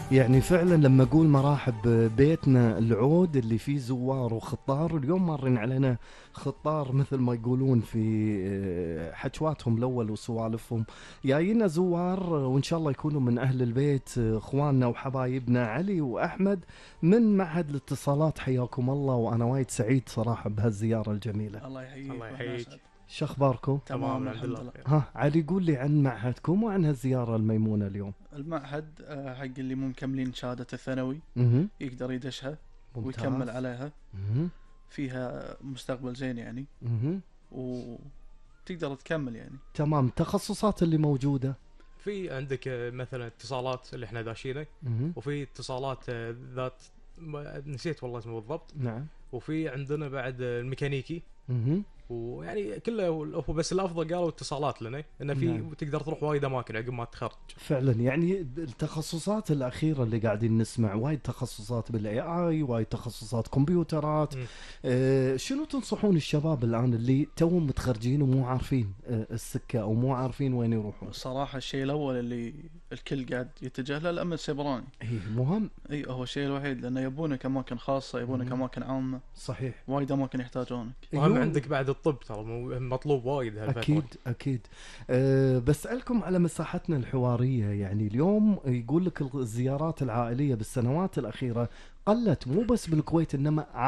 يعني فعلا لما اقول مرحب بيتنا العود اللي فيه زوار وخطار، اليوم مارين علينا خطار مثل ما يقولون في حجواتهم الاول وسوالفهم. جايين زوار وان شاء الله يكونوا من اهل البيت، اخواننا وحبايبنا علي واحمد من معهد الاتصالات. حياكم الله، وانا وايد سعيد صراحه بهالزياره الجميله. الله يحييك الله واحنا يحييك. اسعد. شو اخباركم؟ تمام الحمد الحمد لله لله. بخير. ها علي، قول لي عن معهدكم وعن هالزياره الميمونه اليوم. المعهد حق اللي مو مكملين شهادة الثانوي اها، يقدر يدشها ممتاز. ويكمل عليها. اها، فيها مستقبل زين يعني، اها، وتقدر تكمل يعني. تمام. التخصصات اللي موجوده. في عندك مثلا اتصالات اللي احنا داشينه، اها، وفي اتصالات ذات نسيت والله اسمه بالضبط. نعم. وفي عندنا بعد الميكانيكي، اها، ويعني كله هو بس الافضل قالوا اتصالات لنا انه في نعم. تقدر تروح وايد اماكن عقب ما تتخرج. فعلا يعني التخصصات الأخيرة اللي قاعدين نسمع وايد تخصصات بالاي اي، وايد تخصصات كمبيوترات. شنو تنصحون الشباب الآن اللي توهم متخرجين ومو عارفين السكة أو مو عارفين وين يروحون؟ الصراحة الشيء الأول اللي الكل قاعد يتجه له الأمن السيبراني. اي مهم. اي هو الشيء الوحيد، لأنه يبونك أماكن خاصة، يبونك مم. أماكن عامة، صحيح. وايد أماكن يحتاجونك. وهم أيوه. عندك بعد الطب ترى مطلوب وايد هالفتره. أكيد أكيد. بسألكم على مساحتنا الحوارية. يعني اليوم يقول لك الزيارات العائلية بالسنوات الأخيرة قلت، مو بس بالكويت إنما